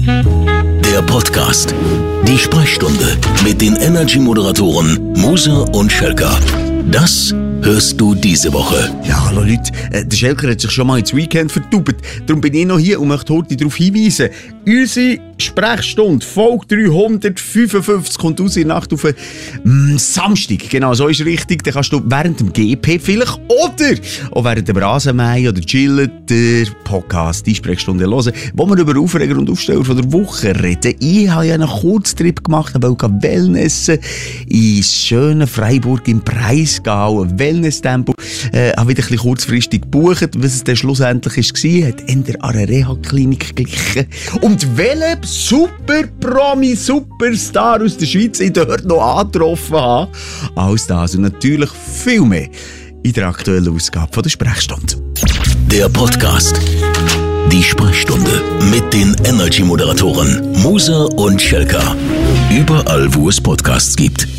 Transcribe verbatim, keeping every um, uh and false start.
Der Podcast. Die Sprechstunde mit den Energy-Moderatoren Musa und Schelka. Das hörst du diese Woche. Ja, hallo Leute, äh, der Schelker hat sich schon mal ins Weekend vertaubt. Darum bin ich noch hier und möchte heute darauf hinweisen. Unsere Sprechstunde, Folge dreihundertfünfundfünfzig, kommt aus in der Nacht auf einen mm, Samstag. Genau, so ist richtig. Dann kannst du während dem G P vielleicht oder auch während dem Rasenmähen oder Chillen der Podcast, die Sprechstunde hören, wo wir über Aufreger und Aufsteller von der Woche reden. Ich habe ja einen Kurztrip gemacht, aber auch Wellnessen in schönen Freiburg im Breisgau. Ein Wellness-Tempo. Äh, habe wieder ein bisschen kurzfristig gebucht. Was es dann schlussendlich war, hat eher an einer Reha-Klinik geglichen. Und welchen super Promi, Superstar aus der Schweiz ich dort noch angetroffen habe, als das und natürlich viel mehr in der aktuellen Ausgabe von der Sprechstunde. Der Podcast. Die Sprechstunde mit den Energy-Moderatoren Musa und Schelka. Überall, wo es Podcasts gibt.